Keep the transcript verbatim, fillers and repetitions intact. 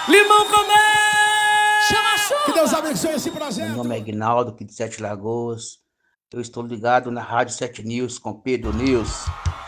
Limão com mel! Chama a chuva! Que Deus abençoe esse projeto. Meu nome é Aguinaldo, aqui de Sete Lagoas. Eu estou ligado na Rádio Sete News com Pedro News.